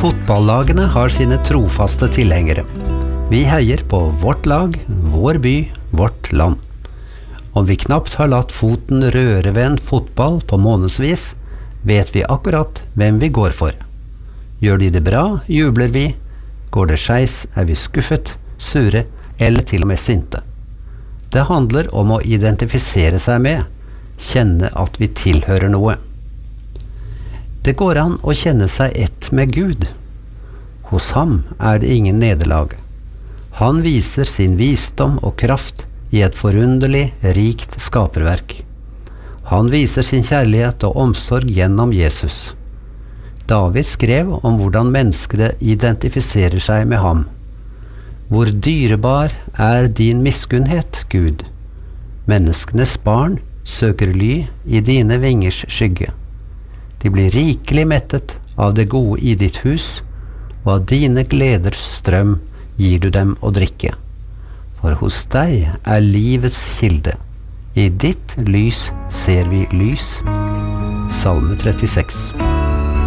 Fotballagene har sine trofaste tilhengere. Vi heier på vårt lag, vår by, vårt land. Om vi knapt har latt foten røre ved en fotball på månedsvis, vet vi akkurat hvem vi går for. Gjør de det bra, jubler vi. Går det skeis, er vi skuffet, sure eller til og med sinte. Det handler om å identifisere seg med, kjenne at vi tilhører noe. Det går an å kjenne seg ett med Gud. Hos ham er det ingen nederlag. Han viser sin visdom og kraft i et forunderlig, rikt skaperverk. Han viser sin kjærlighet og omsorg gjennom Jesus. David skrev om hvordan mennesker identifiserer seg med ham. Hvor dyrebar er din miskunnhet, Gud. Menneskenes barn søker ly i dine vingers skygge. De blir rikelig mettet av det gode i ditt hus, og av dine gleders strøm gir du dem å drikke. For hos deg er livets kilde. I ditt lys ser vi lys. Salme 36.